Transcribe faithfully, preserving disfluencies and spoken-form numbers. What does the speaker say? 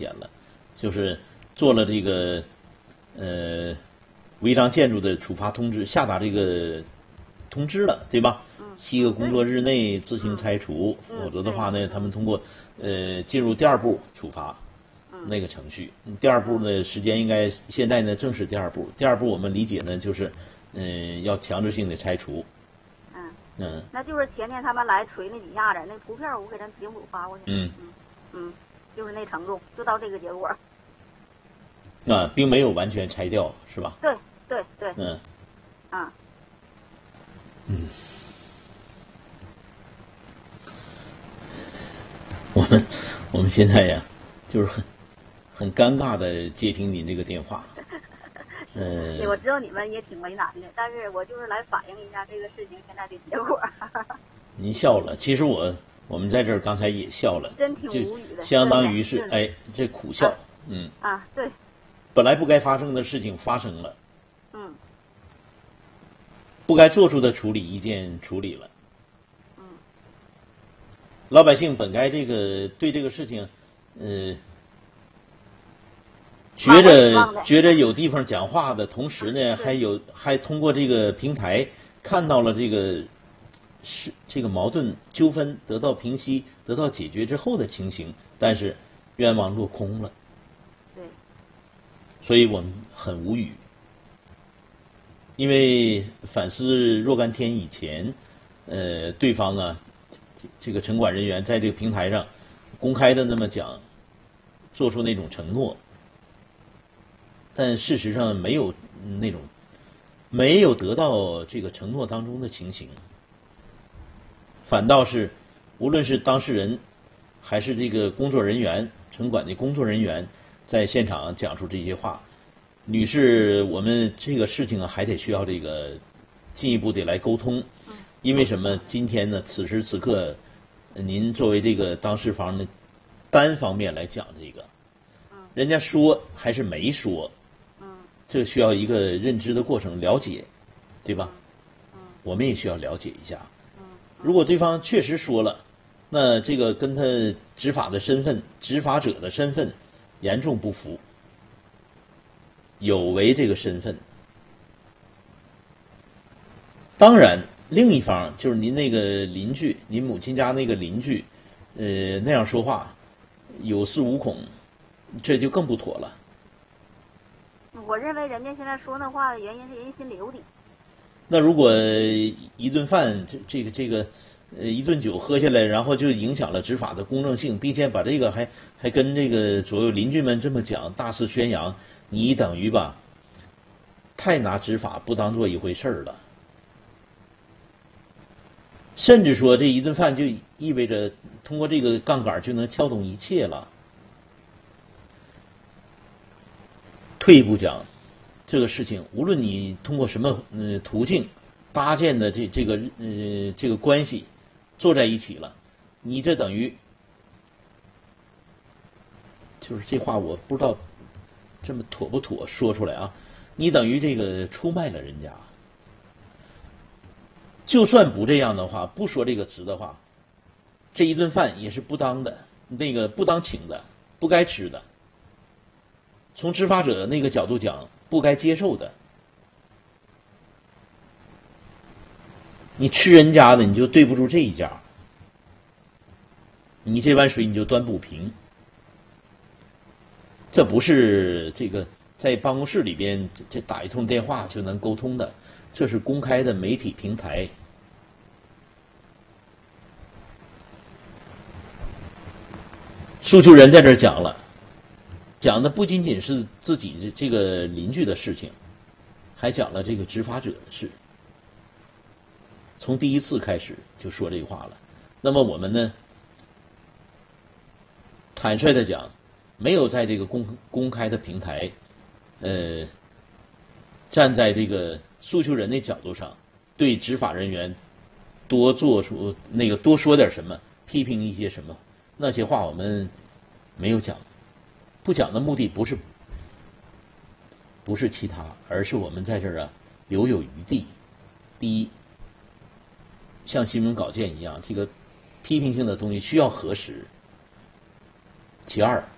点了，就是做了这个呃违章建筑的处罚通知，下达这个通知了，对吧？七个工作日内自行拆除，否则的话呢，他们通过呃进入第二步处罚那个程序。第二步的时间应该现在呢正是第二步。第二步我们理解呢就是嗯、呃、要强制性的拆除。 嗯嗯， 那就是前天他们来锤那几下子，那图片我给咱节目组发过去。 嗯嗯嗯，就是那程度，就到这个结果。 啊，并没有完全拆掉，是吧？ 对对对。 嗯。 啊。 嗯。我们我们现在呀，就是很很尴尬的接听您这个电话。呃， 对，我知道你们也挺为难的，但是我就是来反映一下这个事情现在的结果。 您笑了，其实我我们在这儿刚才也笑了， 真挺无语的， 相当于是哎，这苦笑， 啊、 嗯。 啊，对。 本来不该发生的事情发生了。 嗯。 不该做出的处理意见处理了。 嗯。 老百姓本该这个对这个事情，呃。觉着觉着有地方讲话的同时呢，还有还通过这个平台看到了这个是这个矛盾纠纷得到平息、得到解决之后的情形，但是愿望落空了。 对。 所以我们很无语，因为反思若干天以前，呃，对方啊，这个城管人员在这个平台上公开的那么讲，做出那种承诺。但事实上没有那种，没有得到这个承诺当中的情形，反倒是无论是当事人还是这个工作人员，城管的工作人员在现场讲出这些话，女士，我们这个事情啊还得需要这个进一步的来沟通，因为什么？今天呢，此时此刻，您作为这个当事方的单方面来讲这个，人家说还是没说？这需要一个认知的过程，了解，对吧？我们也需要了解一下。如果对方确实说了，那这个跟他执法的身份、执法者的身份严重不符，有违这个身份。当然，另一方就是您那个邻居，您母亲家那个邻居，呃，那样说话有恃无恐，这就更不妥了。 我认为人家现在说那话的原因是人家心里有底。 那如果一顿饭，这这个这个，呃，一顿酒喝下来，然后就影响了执法的公正性，并且把这个还还跟这个左右邻居们这么讲，大肆宣扬，你等于吧，太拿执法不当做一回事儿了。甚至说这一顿饭就意味着通过这个杠杆就能撬动一切了。退一步讲，这个事情无论你通过什么呃途径搭建的这这个呃这个关系坐在一起了，你这等于就是这话我不知道这么妥不妥说出来啊，你等于这个出卖了人家。就算不这样的话，不说这个词的话，这一顿饭也是不当的，那个不当请的，不该吃的。从执法者那个角度讲，不该接受的。你吃人家的，你就对不住这一家，你这碗水你就端不平。这不是这个在办公室里边这打一通电话就能沟通的，这是公开的媒体平台。诉求人在这儿讲了。讲的不仅仅是自己这个邻居的事情，还讲了这个执法者的事。从第一次开始就说这话了。那么我们呢，坦率的讲，没有在这个公公开的平台，呃，站在这个诉求人的角度上，对执法人员多做出那个多说点什么，批评一些什么，那些话我们没有讲。不讲的目的不是不是其他，而是我们在这儿啊留有余地。第一，像新闻稿件一样，这个批评性的东西需要核实。其二，